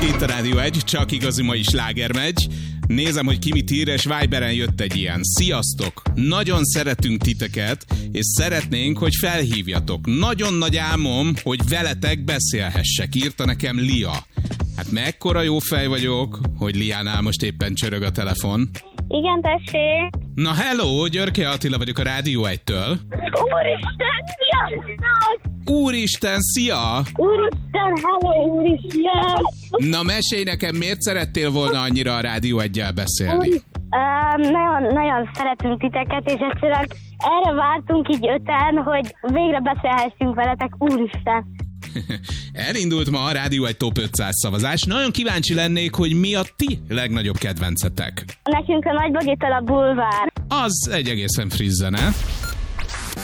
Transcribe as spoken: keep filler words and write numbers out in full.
Itt a Rádió egy, csak igazi mai sláger megy. Nézem, hogy ki mit ír, és Viberen jött egy ilyen. Sziasztok! Nagyon szeretünk titeket, és szeretnénk, hogy felhívjatok. Nagyon nagy álmom, hogy veletek beszélhessek, írta nekem Lia. Hát mekkora jó fej vagyok, hogy Liánál most éppen csörög a telefon. Igen, tessék. Na hello, Györke Attila vagyok a Rádió egytől. Úristen, sziasztok! Úristen, szia! Úristen, hello, úristen! Na mesélj nekem, miért szerettél volna annyira a Rádió egyel beszélni? Uh, nagyon, nagyon szeretünk titeket, és egyszerűen erre vártunk így öten, hogy végre beszélhessünk veletek, úristen! Elindult ma a Rádió egy Top ötszáz szavazás. Nagyon kíváncsi lennék, hogy mi a ti legnagyobb kedvencetek. Nekünk a Nagybogitól a bulvár. Az egy egészen friss zene.